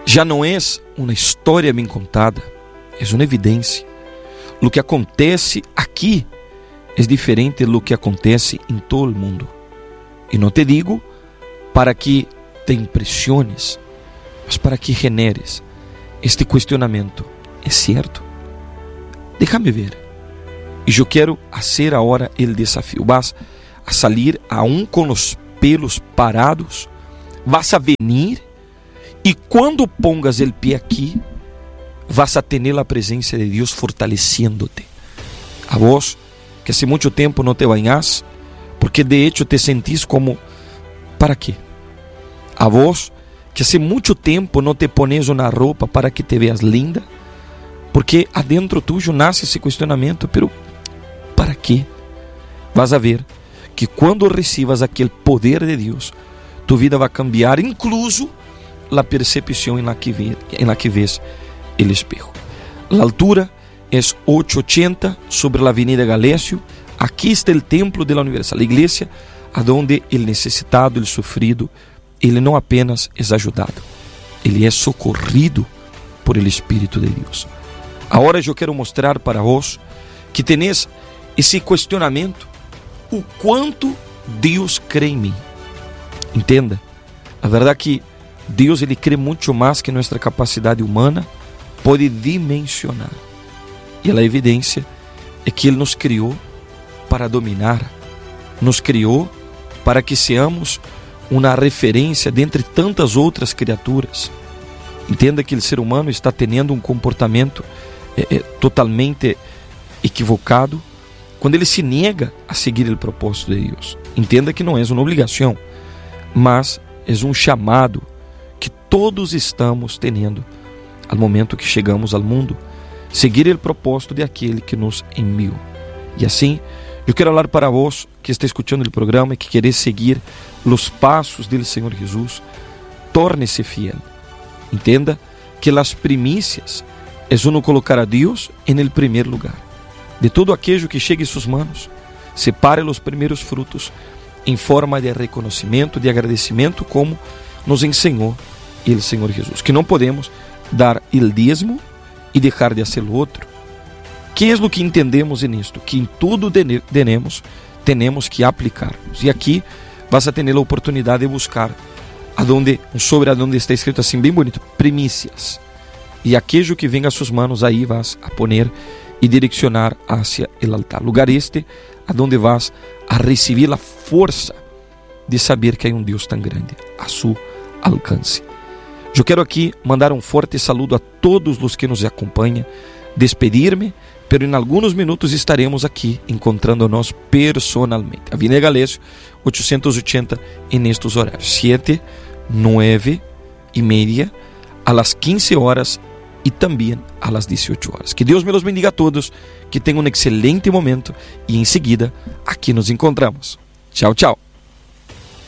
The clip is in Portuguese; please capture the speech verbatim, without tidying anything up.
já não é uma história bem contada, é uma evidência. O que acontece aqui é diferente do que acontece em todo o mundo. E não te digo para que te impressiones, mas para que generes este questionamento. ¿É certo? Déjame ver. E eu quero fazer agora o desafio. Vas a salir aún com os pelos parados, vas a venir e quando pongas o pé aqui, vas a ter a presença de Deus fortaleciendo-te. A vos que hace muito tempo não te bañas, porque de hecho te sentís como, ¿para quê? A vos que hace muito tempo não te pones uma roupa para que te veas linda, porque adentro tuyo nasce esse questionamento, pero ¿para quê? Vas a ver que quando recibas aquele poder de Deus, tu vida vai cambiar, incluso a percepção em la que, ve, em la que ves el espejo. La altura es ocho ochenta sobre la avenida Galesio. Aquí está el templo de la Universal, la iglesia a donde el necesitado, el sufrido, ele não apenas é ajudado, ele é socorrido por el Espírito de Deus. Agora eu quero mostrar para vos que tenéis esse questionamento, o quanto Deus crê em mim. Entenda, a verdade é que Deus ele crê muito mais que nossa capacidade humana pode dimensionar. E a evidência é que Ele nos criou para dominar, nos criou para que seamos uma referência dentre tantas outras criaturas. Entenda que o ser humano está tendo um comportamento é, é, totalmente equivocado quando ele se nega a seguir o propósito de Deus. Entenda que não é uma obrigação, mas é um chamado que todos estamos tendo ao momento que chegamos ao mundo, seguir o propósito de aquele que nos enviou. E assim, eu quero falar para vós que está escutando o programa e que querer seguir os passos do Senhor Jesus. Torne-se fiel. Entenda que as primícias é uno colocar a Deus em el primeiro lugar. De todo aquello que chegue em suas manos, separe os primeiros frutos em forma de reconhecimento, de agradecimento, como nos ensinou o Senhor Jesus. Que não podemos dar el dízimo e deixar de hacer o outro. Que é o que entendemos nisto? Que em tudo tenemos, tenemos que aplicarnos. E aqui vas a ter a oportunidade de buscar aonde, sobre aonde está escrito assim bem bonito, primícias. E aquello que venga a suas manos, aí vas a poner e direcionar hacia el altar. Lugar este aonde vas a receber a força de saber que há um Deus tão grande a seu alcance. Eu quero aqui mandar um forte saludo a todos os que nos acompanham, despedir-me, pero em alguns minutos estaremos aqui encontrando-nos personalmente. Avenida Galesio, oitocentos e oitenta, em estes horários, sete, nove e meia, a las quinze horas e também a las dezoito horas. Que Deus me los bendiga a todos, que tenham um excelente momento e em seguida aqui nos encontramos. Tchau, tchau.